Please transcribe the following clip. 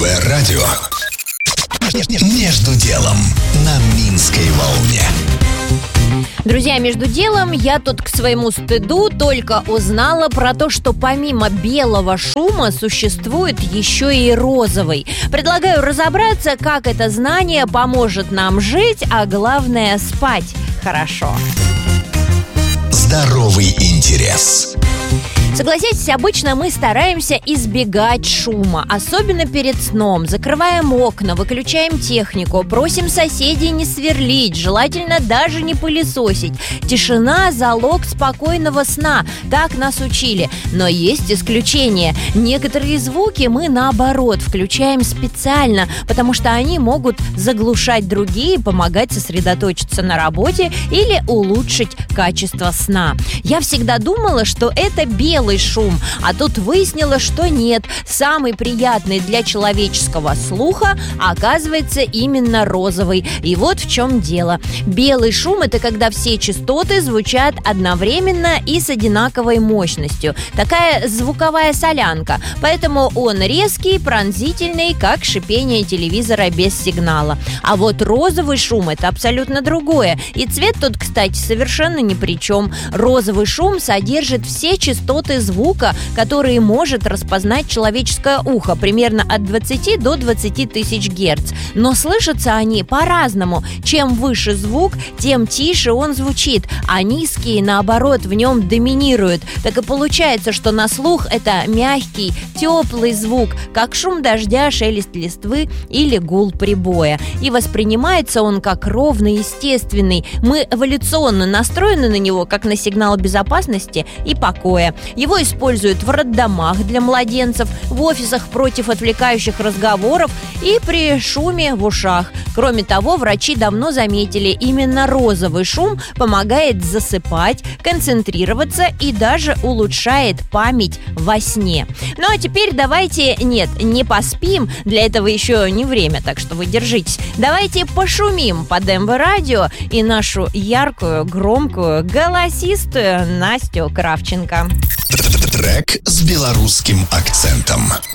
МВ Радио. Между делом на Минской волне. Друзья, между делом я тут к своему стыду только узнала про то, что помимо белого шума существует еще и розовый. Предлагаю разобраться, как это знание поможет нам жить, а главное спать хорошо. Здоровый интерес. Согласитесь, обычно мы стараемся избегать шума, особенно перед сном. Закрываем окна, выключаем технику, просим соседей не сверлить, желательно даже не пылесосить. Тишина – залог спокойного сна, так нас учили. Но есть исключения. Некоторые звуки мы, наоборот, включаем специально, потому что они могут заглушать другие, помогать сосредоточиться на работе или улучшить качество сна. Я всегда думала, что это белый шум, а тут выяснила, что нет. Самый приятный для человеческого слуха оказывается именно розовый. И вот в чем дело. Белый шум – это когда все частоты звучат одновременно и с одинаковой мощностью. Такая звуковая солянка. Поэтому он резкий, пронзительный, как шипение телевизора без сигнала. А вот розовый шум – это абсолютно другое. И цвет тут, кстати, совершенно ни при чем. Розовый шум содержит все частоты звука, которые может распознать человеческое ухо, примерно от 20 до 20 тысяч герц. Но слышатся они по-разному. Чем выше звук, тем тише он звучит, а низкие, наоборот, в нем доминируют. Так и получается, что на слух это мягкий, теплый звук, как шум дождя, шелест листвы или гул прибоя. И воспринимается он как ровный, естественный. Мы эволюционно настроены на него, как на сигнал безопасности и покоя. Его используют в роддомах для младенцев, в офисах против отвлекающих разговоров и при шуме в ушах. Кроме того, врачи давно заметили, именно розовый шум помогает засыпать, концентрироваться и даже улучшает память во сне. Ну а теперь давайте, не поспим, для этого еще не время, так что вы держитесь. Давайте пошумим под МВ Радио и нашу яркую, громкую, голосистую Настю Кравченко. Трек с белорусским акцентом.